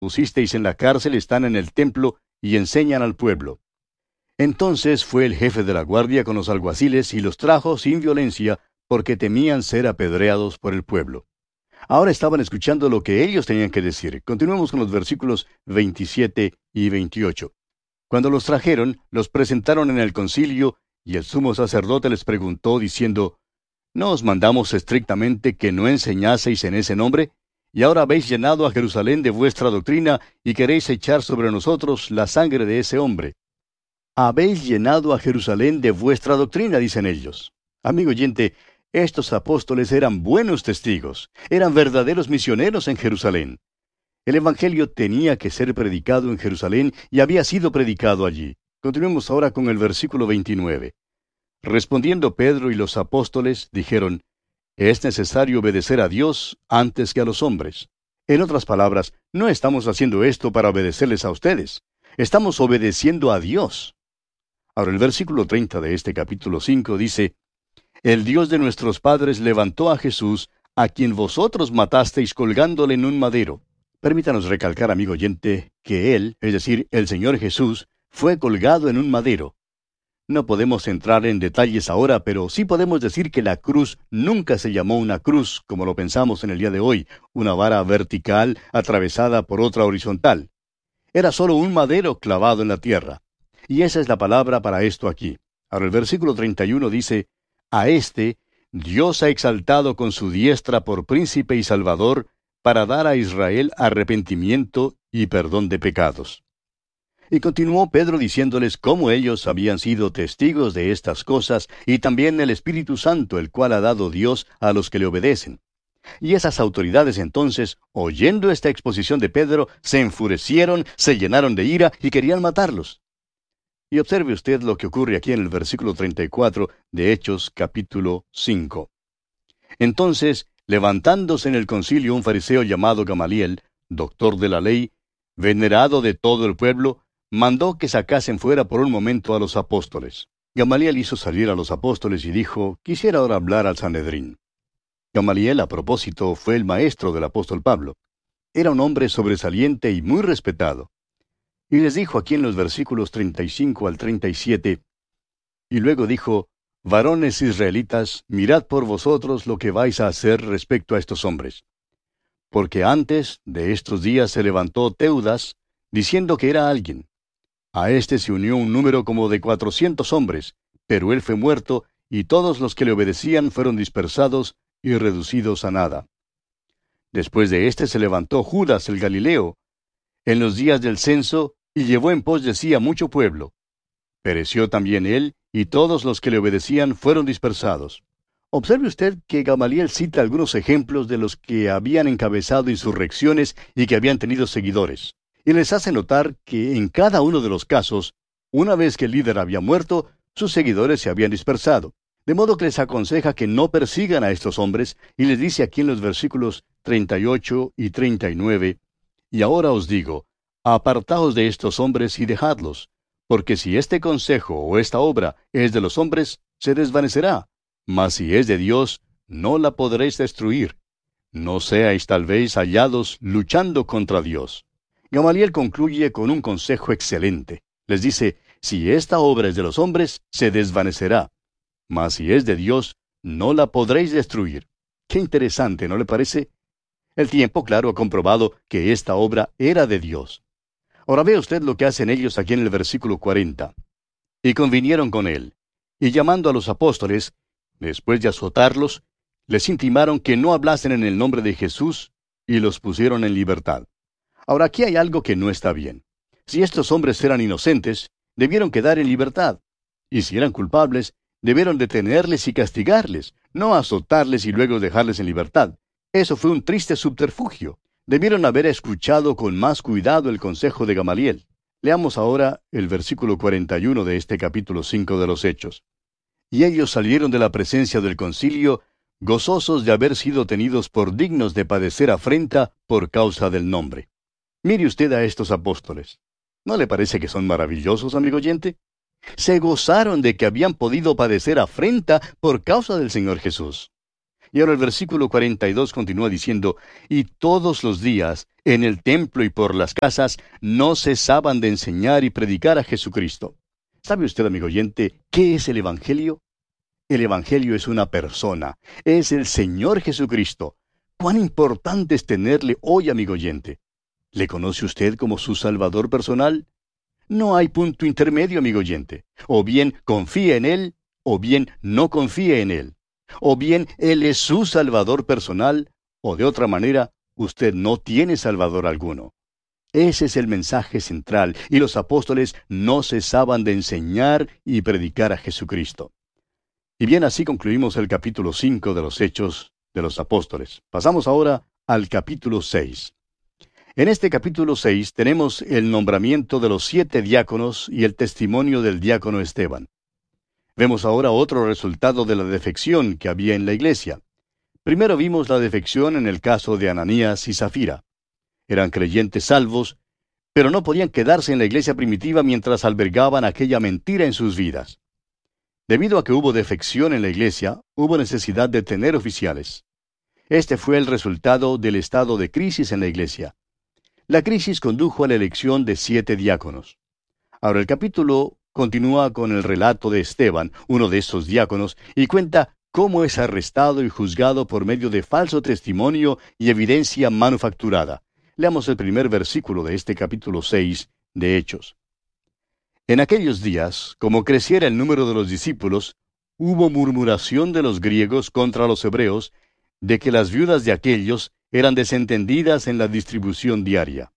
pusisteis en la cárcel están en el templo y enseñan al pueblo. Entonces fue el jefe de la guardia con los alguaciles y los trajo sin violencia, porque temían ser apedreados por el pueblo. Ahora estaban escuchando lo que ellos tenían que decir. Continuemos con los versículos 27 y 28. Cuando los trajeron, los presentaron en el concilio, y el sumo sacerdote les preguntó, diciendo, ¿no os mandamos estrictamente que no enseñaseis en ese nombre? Y ahora habéis llenado a Jerusalén de vuestra doctrina, y queréis echar sobre nosotros la sangre de ese hombre. Habéis llenado a Jerusalén de vuestra doctrina, dicen ellos. Amigo oyente, estos apóstoles eran buenos testigos, eran verdaderos misioneros en Jerusalén. El Evangelio tenía que ser predicado en Jerusalén y había sido predicado allí. Continuemos ahora con el versículo 29. Respondiendo Pedro y los apóstoles, dijeron, es necesario obedecer a Dios antes que a los hombres. En otras palabras, no estamos haciendo esto para obedecerles a ustedes. Estamos obedeciendo a Dios. Ahora el versículo 30 de este capítulo 5 dice, el Dios de nuestros padres levantó a Jesús, a quien vosotros matasteis colgándole en un madero. Permítanos recalcar, amigo oyente, que Él, es decir, el Señor Jesús, fue colgado en un madero. No podemos entrar en detalles ahora, pero sí podemos decir que la cruz nunca se llamó una cruz, como lo pensamos en el día de hoy, una vara vertical atravesada por otra horizontal. Era solo un madero clavado en la tierra. Y esa es la palabra para esto aquí. Ahora el versículo 31 dice, a este Dios ha exaltado con su diestra por príncipe y salvador, para dar a Israel arrepentimiento y perdón de pecados. Y continuó Pedro diciéndoles cómo ellos habían sido testigos de estas cosas, y también el Espíritu Santo, el cual ha dado Dios a los que le obedecen. Y esas autoridades entonces, oyendo esta exposición de Pedro, se enfurecieron, se llenaron de ira y querían matarlos. Y observe usted lo que ocurre aquí en el versículo 34 de Hechos capítulo 5. Entonces, levantándose en el concilio un fariseo llamado Gamaliel, doctor de la ley, venerado de todo el pueblo, mandó que sacasen fuera por un momento a los apóstoles. Gamaliel hizo salir a los apóstoles y dijo, quisiera ahora hablar al Sanedrín. Gamaliel, a propósito, fue el maestro del apóstol Pablo. Era un hombre sobresaliente y muy respetado. Y les dijo aquí en los versículos 35 al 37, y luego dijo, varones israelitas, mirad por vosotros lo que vais a hacer respecto a estos hombres. Porque antes de estos días se levantó Teudas, diciendo que era alguien. A éste se unió un número como de 400 hombres, pero él fue muerto, y todos los que le obedecían fueron dispersados y reducidos a nada. Después de éste se levantó Judas el Galileo, en los días del censo, y llevó en pos de sí a mucho pueblo. Pereció también él, y todos los que le obedecían fueron dispersados. Observe usted que Gamaliel cita algunos ejemplos de los que habían encabezado insurrecciones y que habían tenido seguidores. Y les hace notar que en cada uno de los casos, una vez que el líder había muerto, sus seguidores se habían dispersado. De modo que les aconseja que no persigan a estos hombres, y les dice aquí en los versículos 38 y 39, y ahora os digo, apartaos de estos hombres y dejadlos, porque si este consejo o esta obra es de los hombres, se desvanecerá, mas si es de Dios, no la podréis destruir. No seáis tal vez hallados luchando contra Dios. Gamaliel concluye con un consejo excelente. Les dice, si esta obra es de los hombres, se desvanecerá, mas si es de Dios, no la podréis destruir. Qué interesante, ¿no le parece? El tiempo, claro, ha comprobado que esta obra era de Dios. Ahora ve usted lo que hacen ellos aquí en el versículo 40. Y convinieron con él, y llamando a los apóstoles, después de azotarlos, les intimaron que no hablasen en el nombre de Jesús, y los pusieron en libertad. Ahora aquí hay algo que no está bien. Si estos hombres eran inocentes, debieron quedar en libertad. Y si eran culpables, debieron detenerles y castigarles, no azotarles y luego dejarles en libertad. Eso fue un triste subterfugio. Debieron haber escuchado con más cuidado el consejo de Gamaliel. Leamos ahora el versículo 41 de este capítulo 5 de los Hechos. Y ellos salieron de la presencia del concilio, gozosos de haber sido tenidos por dignos de padecer afrenta por causa del nombre. Mire usted a estos apóstoles. ¿No le parece que son maravillosos, amigo oyente? Se gozaron de que habían podido padecer afrenta por causa del Señor Jesús. Y ahora el versículo 42 continúa diciendo, y todos los días, en el templo y por las casas, no cesaban de enseñar y predicar a Jesucristo. ¿Sabe usted, amigo oyente, qué es el Evangelio? El Evangelio es una persona, es el Señor Jesucristo. ¿Cuán importante es tenerle hoy, amigo oyente? ¿Le conoce usted como su Salvador personal? No hay punto intermedio, amigo oyente. O bien confía en Él, o bien no confía en Él. O bien Él es su Salvador personal, o de otra manera, usted no tiene Salvador alguno. Ese es el mensaje central, y los apóstoles no cesaban de enseñar y predicar a Jesucristo. Y bien, así concluimos el capítulo 5 de los Hechos de los Apóstoles. Pasamos ahora al capítulo 6. En este capítulo 6 tenemos el nombramiento de los 7 diáconos y el testimonio del diácono Esteban. Vemos ahora otro resultado de la defección que había en la iglesia. Primero vimos la defección en el caso de Ananías y Zafira. Eran creyentes salvos, pero no podían quedarse en la iglesia primitiva mientras albergaban aquella mentira en sus vidas. Debido a que hubo defección en la iglesia, hubo necesidad de tener oficiales. Este fue el resultado del estado de crisis en la iglesia. La crisis condujo a la elección de 7 diáconos. Ahora el capítulo continúa con el relato de Esteban, uno de estos diáconos, y cuenta cómo es arrestado y juzgado por medio de falso testimonio y evidencia manufacturada. Leamos el primer versículo de este capítulo 6 de Hechos. En aquellos días, como creciera el número de los discípulos, hubo murmuración de los griegos contra los hebreos, de que las viudas de aquellos eran desentendidas en la distribución diaria.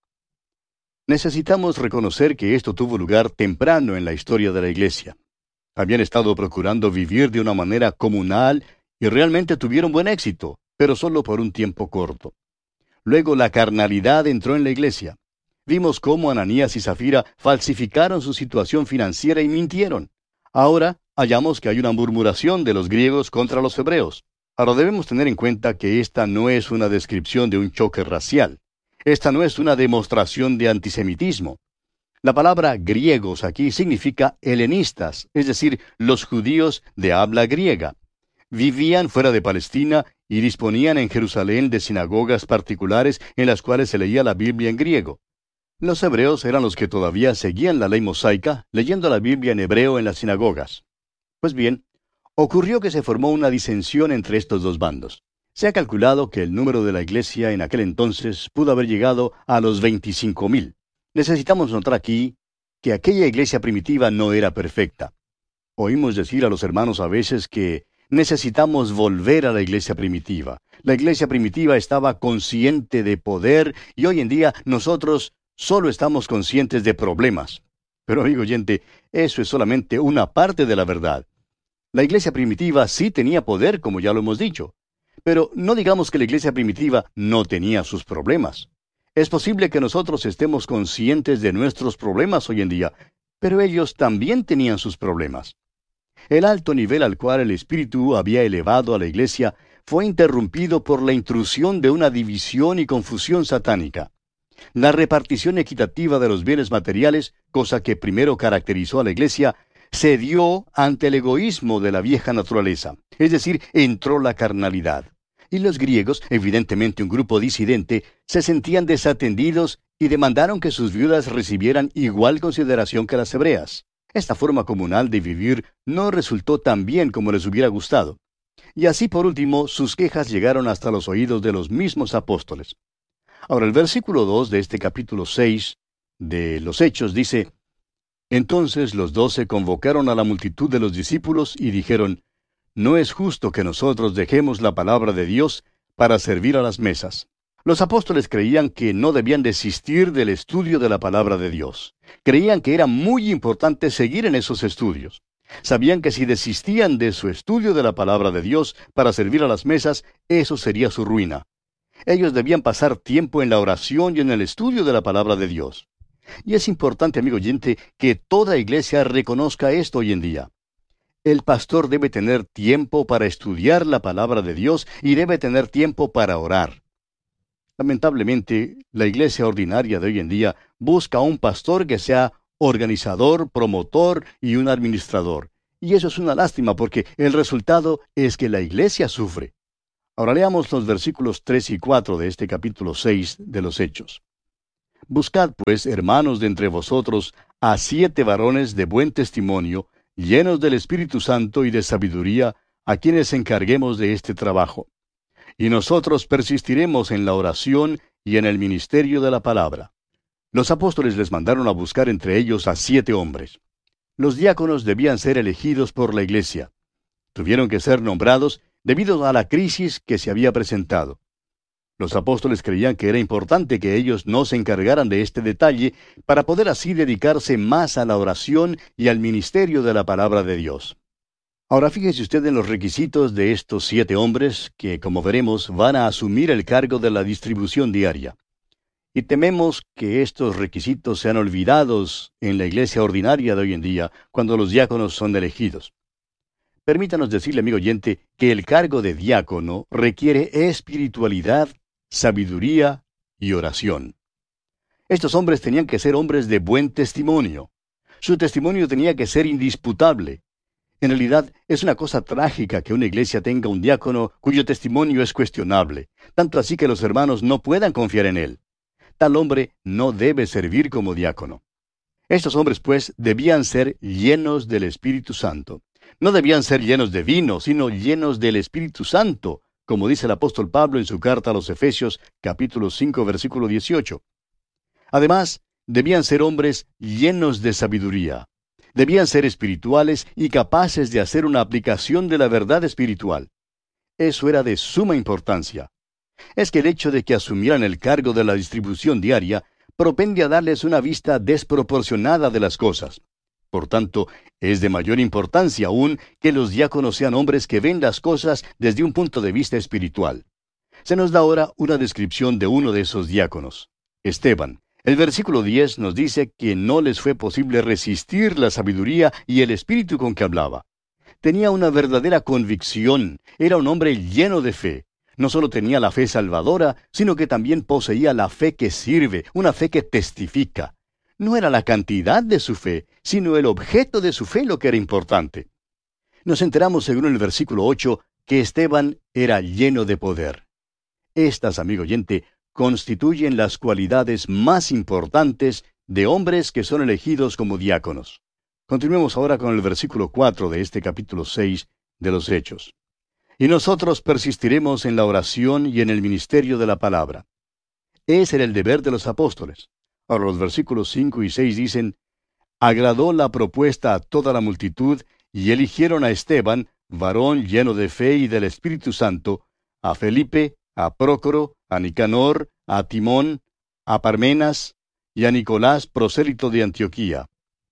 Necesitamos reconocer que esto tuvo lugar temprano en la historia de la Iglesia. Habían estado procurando vivir de una manera comunal y realmente tuvieron buen éxito, pero solo por un tiempo corto. Luego la carnalidad entró en la Iglesia. Vimos cómo Ananías y Zafira falsificaron su situación financiera y mintieron. Ahora hallamos que hay una murmuración de los griegos contra los hebreos. Ahora debemos tener en cuenta que esta no es una descripción de un choque racial. Esta no es una demostración de antisemitismo. La palabra griegos aquí significa helenistas, es decir, los judíos de habla griega. Vivían fuera de Palestina y disponían en Jerusalén de sinagogas particulares en las cuales se leía la Biblia en griego. Los hebreos eran los que todavía seguían la ley mosaica, leyendo la Biblia en hebreo en las sinagogas. Pues bien, ocurrió que se formó una disensión entre estos dos bandos. Se ha calculado que el número de la iglesia en aquel entonces pudo haber llegado a los 25,000. Necesitamos notar aquí que aquella iglesia primitiva no era perfecta. Oímos decir a los hermanos a veces que necesitamos volver a la iglesia primitiva. La iglesia primitiva estaba consciente de poder y hoy en día nosotros solo estamos conscientes de problemas. Pero amigo oyente, eso es solamente una parte de la verdad. La iglesia primitiva sí tenía poder, como ya lo hemos dicho. Pero no digamos que la iglesia primitiva no tenía sus problemas. Es posible que nosotros estemos conscientes de nuestros problemas hoy en día, pero ellos también tenían sus problemas. El alto nivel al cual el Espíritu había elevado a la iglesia fue interrumpido por la intrusión de una división y confusión satánica. La repartición equitativa de los bienes materiales, cosa que primero caracterizó a la iglesia, se dio ante el egoísmo de la vieja naturaleza, es decir, entró la carnalidad. Y los griegos, evidentemente un grupo disidente, se sentían desatendidos y demandaron que sus viudas recibieran igual consideración que las hebreas. Esta forma comunal de vivir no resultó tan bien como les hubiera gustado. Y así por último, sus quejas llegaron hasta los oídos de los mismos apóstoles. Ahora el versículo 2 de este capítulo 6 de los Hechos dice: Entonces los 12 convocaron a la multitud de los discípulos y dijeron: No es justo que nosotros dejemos la palabra de Dios para servir a las mesas. Los apóstoles creían que no debían desistir del estudio de la palabra de Dios. Creían que era muy importante seguir en esos estudios. Sabían que si desistían de su estudio de la palabra de Dios para servir a las mesas, eso sería su ruina. Ellos debían pasar tiempo en la oración y en el estudio de la palabra de Dios. Y es importante, amigo oyente, que toda iglesia reconozca esto hoy en día. El pastor debe tener tiempo para estudiar la palabra de Dios y debe tener tiempo para orar. Lamentablemente, la iglesia ordinaria de hoy en día busca a un pastor que sea organizador, promotor y un administrador. Y eso es una lástima porque el resultado es que la iglesia sufre. Ahora leamos los versículos 3 y 4 de este capítulo 6 de los Hechos. Buscad, pues, hermanos de entre vosotros, a 7 varones de buen testimonio, llenos del Espíritu Santo y de sabiduría, a quienes encarguemos de este trabajo. Y nosotros persistiremos en la oración y en el ministerio de la palabra. Los apóstoles les mandaron a buscar entre ellos a 7 hombres. Los diáconos debían ser elegidos por la iglesia. Tuvieron que ser nombrados debido a la crisis que se había presentado. Los apóstoles creían que era importante que ellos no se encargaran de este detalle para poder así dedicarse más a la oración y al ministerio de la palabra de Dios. Ahora fíjese usted en los requisitos de estos 7 hombres que, como veremos, van a asumir el cargo de la distribución diaria. Y tememos que estos requisitos sean olvidados en la iglesia ordinaria de hoy en día, cuando los diáconos son elegidos. Permítanos decirle, amigo oyente, que el cargo de diácono requiere espiritualidad, sabiduría y oración. Estos hombres tenían que ser hombres de buen testimonio. Su testimonio tenía que ser indisputable. En realidad, es una cosa trágica que una iglesia tenga un diácono cuyo testimonio es cuestionable, tanto así que los hermanos no puedan confiar en él. Tal hombre no debe servir como diácono. Estos hombres, pues, debían ser llenos del Espíritu Santo. No debían ser llenos de vino, sino llenos del Espíritu Santo, como dice el apóstol Pablo en su carta a los Efesios, capítulo 5, versículo 18. Además, debían ser hombres llenos de sabiduría. Debían ser espirituales y capaces de hacer una aplicación de la verdad espiritual. Eso era de suma importancia. Es que el hecho de que asumieran el cargo de la distribución diaria propende a darles una vista desproporcionada de las cosas. Por tanto, es de mayor importancia aún que los diáconos sean hombres que ven las cosas desde un punto de vista espiritual. Se nos da ahora una descripción de uno de esos diáconos, Esteban. El versículo 10 nos dice que no les fue posible resistir la sabiduría y el espíritu con que hablaba. Tenía una verdadera convicción, era un hombre lleno de fe. No solo tenía la fe salvadora, sino que también poseía la fe que sirve, una fe que testifica. No era la cantidad de su fe, sino el objeto de su fe lo que era importante. Nos enteramos, según el versículo 8, que Esteban era lleno de poder. Estas, amigo oyente, constituyen las cualidades más importantes de hombres que son elegidos como diáconos. Continuemos ahora con el versículo 4 de este capítulo 6 de los Hechos. Y nosotros persistiremos en la oración y en el ministerio de la palabra. Ese era el deber de los apóstoles. Ahora los versículos 5 y 6 dicen: agradó la propuesta a toda la multitud, y eligieron a Esteban, varón lleno de fe y del Espíritu Santo, a Felipe, a Prócoro, a Nicanor, a Timón, a Parmenas, y a Nicolás, prosélito de Antioquía,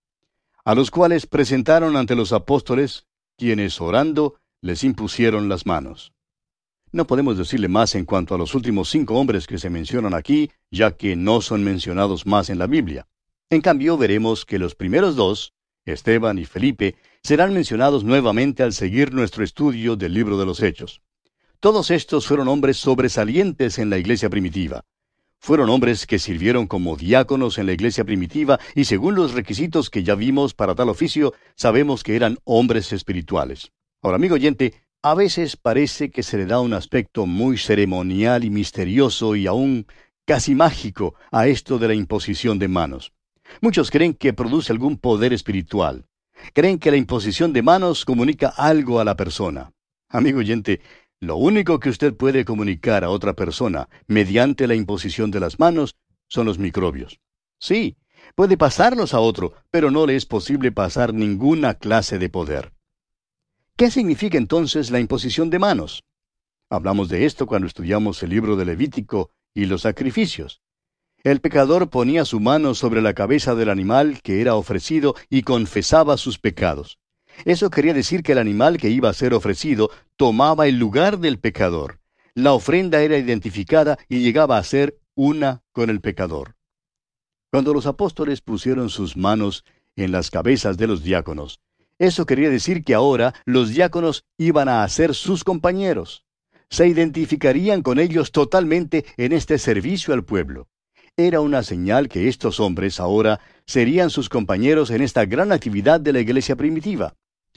a los cuales presentaron ante los apóstoles, quienes, orando, les impusieron las manos. No podemos decirle más en cuanto a los últimos 5 hombres que se mencionan aquí, ya que no son mencionados más en la Biblia. En cambio, veremos que los primeros 2, Esteban y Felipe, serán mencionados nuevamente al seguir nuestro estudio del libro de los Hechos. Todos estos fueron hombres sobresalientes en la iglesia primitiva. Fueron hombres que sirvieron como diáconos en la iglesia primitiva y según los requisitos que ya vimos para tal oficio, sabemos que eran hombres espirituales. Ahora, amigo oyente, a veces parece que se le da un aspecto muy ceremonial y misterioso y aún casi mágico a esto de la imposición de manos. Muchos creen que produce algún poder espiritual. Creen que la imposición de manos comunica algo a la persona. Amigo oyente, lo único que usted puede comunicar a otra persona mediante la imposición de las manos son los microbios. Sí, puede pasarlos a otro, pero no le es posible pasar ninguna clase de poder. ¿Qué significa entonces la imposición de manos? Hablamos de esto cuando estudiamos el libro de Levítico y los sacrificios. El pecador ponía su mano sobre la cabeza del animal que era ofrecido y confesaba sus pecados. Eso quería decir que el animal que iba a ser ofrecido tomaba el lugar del pecador. La ofrenda era identificada y llegaba a ser una con el pecador. Cuando los apóstoles pusieron sus manos en las cabezas de los diáconos, eso quería decir que ahora los diáconos iban a ser sus compañeros. Se identificarían con ellos totalmente en este servicio al pueblo. Era una señal que estos hombres ahora serían sus compañeros en esta gran actividad de la iglesia primitiva.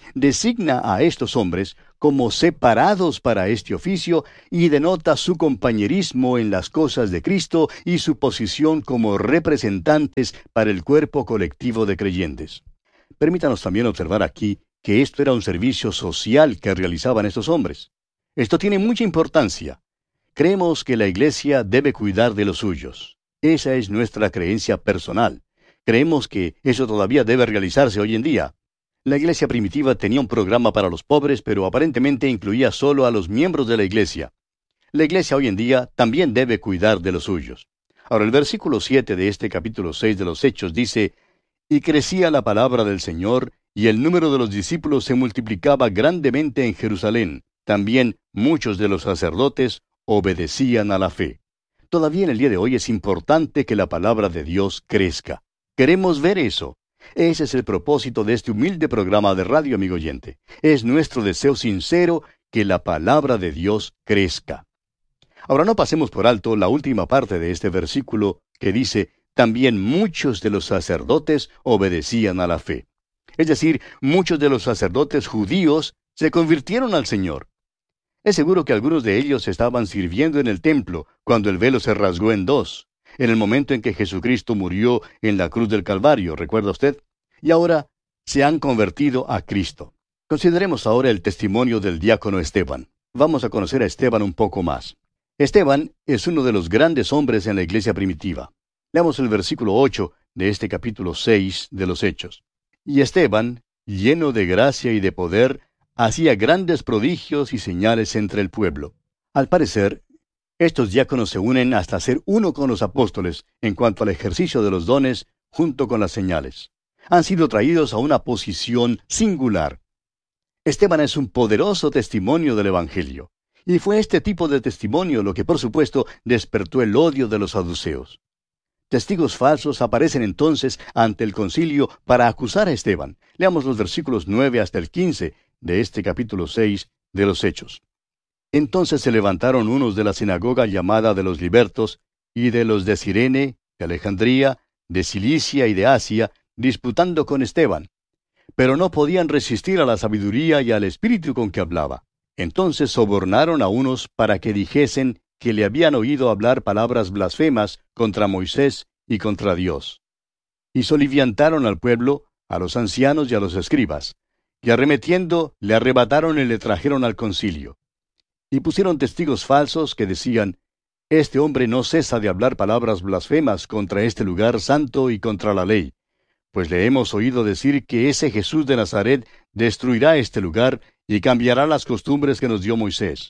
Designa a estos hombres como separados para este oficio y denota su compañerismo en las cosas de Cristo y su posición como representantes para el cuerpo colectivo de creyentes. Permítanos también observar aquí que esto era un servicio social que realizaban estos hombres. Esto tiene mucha importancia. Creemos que la iglesia debe cuidar de los suyos. Esa es nuestra creencia personal. Creemos que eso todavía debe realizarse hoy en día. La iglesia primitiva tenía un programa para los pobres, pero aparentemente incluía solo a los miembros de la iglesia. La iglesia hoy en día también debe cuidar de los suyos. Ahora, el versículo 7 de este capítulo 6 de los Hechos dice: «Y crecía la palabra del Señor, y el número de los discípulos se multiplicaba grandemente en Jerusalén. También muchos de los sacerdotes obedecían a la fe». Todavía en el día de hoy es importante que la palabra de Dios crezca. Queremos ver eso. Ese es el propósito de este humilde programa de radio, amigo oyente. Es nuestro deseo sincero que la palabra de Dios crezca. Ahora no pasemos por alto la última parte de este versículo que dice: «También muchos de los sacerdotes obedecían a la fe». Es decir, muchos de los sacerdotes judíos se convirtieron al Señor. Es seguro que algunos de ellos estaban sirviendo en el templo cuando el velo se rasgó en dos, en el momento en que Jesucristo murió en la cruz del Calvario, ¿recuerda usted? Y ahora se han convertido a Cristo. Consideremos ahora el testimonio del diácono Esteban. Vamos a conocer a Esteban un poco más. Esteban es uno de los grandes hombres en la iglesia primitiva. Leamos el versículo 8 de este capítulo 6 de los Hechos. «Y Esteban, lleno de gracia y de poder, hacía grandes prodigios y señales entre el pueblo». Al parecer, estos diáconos se unen hasta ser uno con los apóstoles en cuanto al ejercicio de los dones junto con las señales. Han sido traídos a una posición singular. Esteban es un poderoso testimonio del Evangelio. Y fue este tipo de testimonio lo que, por supuesto, despertó el odio de los saduceos. Testigos falsos aparecen entonces ante el concilio para acusar a Esteban. Leamos los versículos 9 hasta el 15 de este capítulo 6 de los Hechos. «Entonces se levantaron unos de la sinagoga llamada de los libertos, y de los de Cirene, de Alejandría, de Cilicia y de Asia, disputando con Esteban. Pero no podían resistir a la sabiduría y al espíritu con que hablaba. Entonces sobornaron a unos para que dijesen que le habían oído hablar palabras blasfemas contra Moisés y contra Dios. Y soliviantaron al pueblo, a los ancianos y a los escribas, y arremetiendo le arrebataron y le trajeron al concilio. Y pusieron testigos falsos que decían: «Este hombre no cesa de hablar palabras blasfemas contra este lugar santo y contra la ley, pues le hemos oído decir que ese Jesús de Nazaret destruirá este lugar y cambiará las costumbres que nos dio Moisés».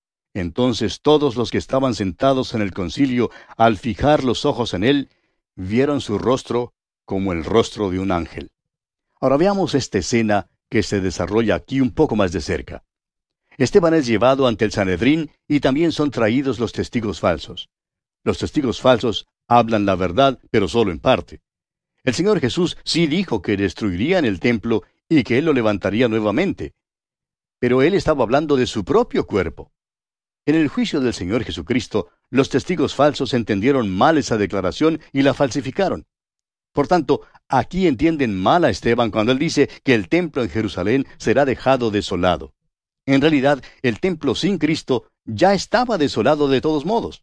Entonces todos los que estaban sentados en el concilio, al fijar los ojos en él, vieron su rostro como el rostro de un ángel. Ahora veamos esta escena que se desarrolla aquí un poco más de cerca. Esteban es llevado ante el Sanedrín y también son traídos los testigos falsos. Los testigos falsos hablan la verdad, pero solo en parte. El Señor Jesús sí dijo que destruirían el templo y que Él lo levantaría nuevamente. Pero Él estaba hablando de su propio cuerpo. En el juicio del Señor Jesucristo, los testigos falsos entendieron mal esa declaración y la falsificaron. Por tanto, aquí entienden mal a Esteban cuando él dice que el templo en Jerusalén será dejado desolado. En realidad, el templo sin Cristo ya estaba desolado de todos modos.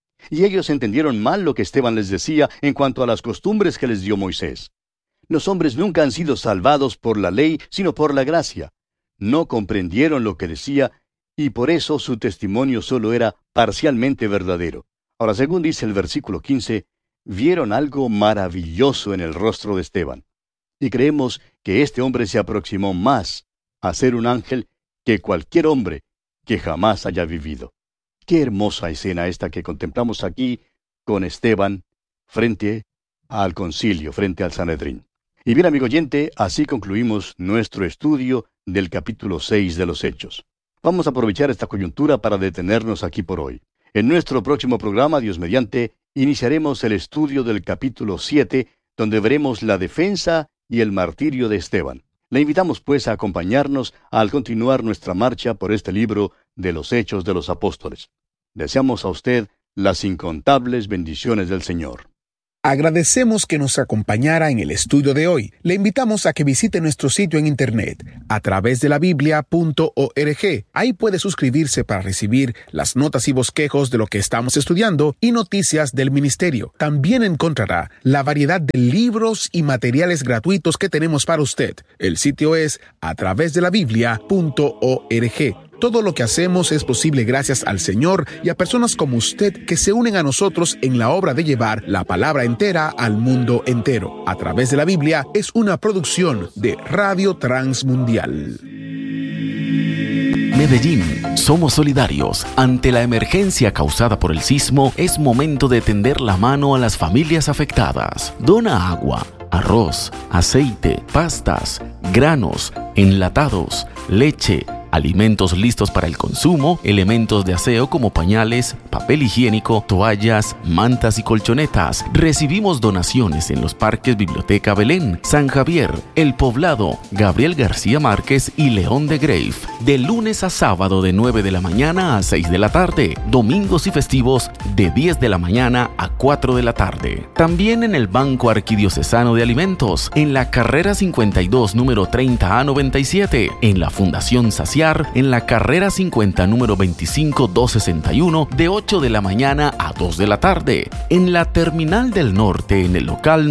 Y ellos entendieron mal lo que Esteban les decía en cuanto a las costumbres que les dio Moisés. Los hombres nunca han sido salvados por la ley, sino por la gracia. No comprendieron lo que decía, y por eso su testimonio solo era parcialmente verdadero. Ahora, según dice el versículo 15, vieron algo maravilloso en el rostro de Esteban. Y creemos que este hombre se aproximó más a ser un ángel que cualquier hombre que jamás haya vivido. Qué hermosa escena esta que contemplamos aquí con Esteban frente al concilio, frente al Sanedrín. Y bien, amigo oyente, así concluimos nuestro estudio del capítulo 6 de los Hechos. Vamos a aprovechar esta coyuntura para detenernos aquí por hoy. En nuestro próximo programa, Dios mediante, iniciaremos el estudio del capítulo 7, donde veremos la defensa y el martirio de Esteban. Le invitamos pues a acompañarnos al continuar nuestra marcha por este libro de los Hechos de los Apóstoles. Deseamos a usted las incontables bendiciones del Señor. Agradecemos que nos acompañara en el estudio de hoy. Le invitamos a que visite nuestro sitio en internet a través de la biblia.org. Ahí puede suscribirse para recibir las notas y bosquejos de lo que estamos estudiando y noticias del ministerio. También encontrará la variedad de libros y materiales gratuitos que tenemos para usted. El sitio es a través de la biblia.org. Todo lo que hacemos es posible gracias al Señor y a personas como usted que se unen a nosotros en la obra de llevar la palabra entera al mundo entero. A través de la Biblia es una producción de Radio Transmundial. Medellín, somos solidarios. Ante la emergencia causada por el sismo, es momento de tender la mano a las familias afectadas. Dona agua, arroz, aceite, pastas, granos, enlatados, leche, alimentos listos para el consumo, elementos de aseo como pañales, papel higiénico, toallas, mantas y colchonetas. Recibimos donaciones en los parques Biblioteca Belén, San Javier, El Poblado, Gabriel García Márquez y León de Grave. De lunes a sábado de 9 de la mañana a 6 de la tarde. Domingos y festivos de 10 de la mañana a 4 de la tarde. También en el Banco Arquidiocesano de Alimentos, en la carrera 52, número 30A97, en la Fundación Saciar, en la carrera 50, número 25261, de 8 de la mañana a 2 de la tarde. En la Terminal del Norte, en el local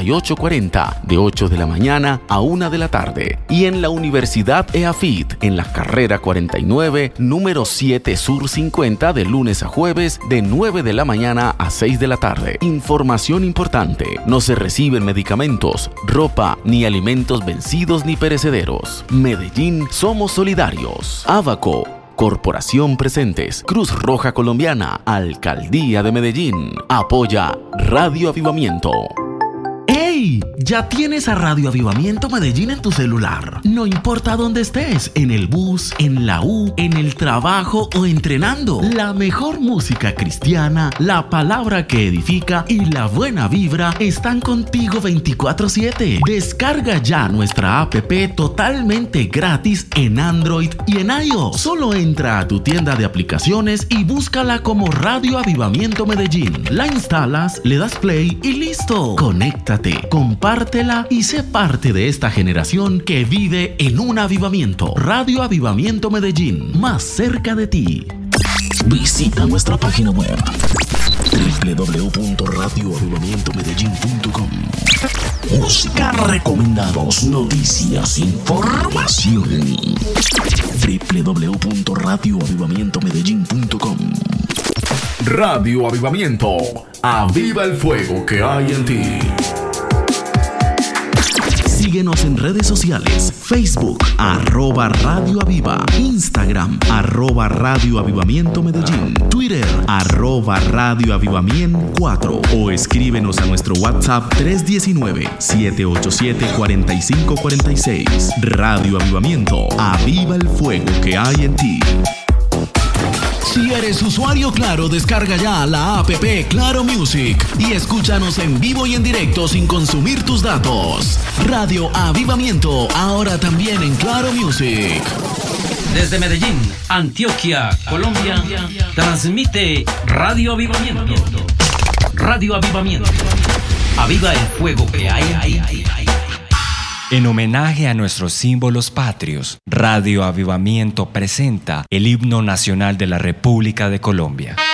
9840, de 8 de la mañana a 1 de la tarde. Y en la Universidad EAFIT, en la carrera 49, número 7 Sur 50, de lunes a jueves, de 9 de la mañana a 6 de la tarde. Información importante: no se reciben medicamentos, ropa, ni alimentos vencidos ni perecederos. Medellín, somos solidarios. Abaco, Corporación Presentes, Cruz Roja Colombiana, Alcaldía de Medellín. Apoya Radio Avivamiento. ¡Hey! Ya tienes a Radio Avivamiento Medellín en tu celular. No importa dónde estés, en el bus, en la U, en el trabajo o entrenando. La mejor música cristiana, la palabra que edifica y la buena vibra están contigo 24/7. Descarga ya nuestra app totalmente gratis en Android y en iOS. Solo entra a tu tienda de aplicaciones y búscala como Radio Avivamiento Medellín. La instalas, le das play y listo. Conéctate, compártela y sé parte de esta generación que vive en un avivamiento. Radio Avivamiento Medellín, más cerca de ti. Visita nuestra página web www.radioavivamientomedellin.com. Música, recomendados, noticias, información. www.radioavivamientomedellin.com. Radio Avivamiento, aviva el fuego que hay en ti. Síguenos en redes sociales: Facebook, @Radio Aviva, Instagram, @Radio Avivamiento Medellín, Twitter, @Radio Avivamiento 4, o escríbenos a nuestro WhatsApp 319-787-4546. Radio Avivamiento, aviva el fuego que hay en ti. Si eres usuario Claro, descarga ya la app Claro Music y escúchanos en vivo y en directo sin consumir tus datos. Radio Avivamiento, ahora también en Claro Music. Desde Medellín, Antioquia, Colombia, transmite Radio Avivamiento. Radio Avivamiento. Aviva el fuego que hay ahí. En homenaje a nuestros símbolos patrios, Radio Avivamiento presenta el himno nacional de la República de Colombia.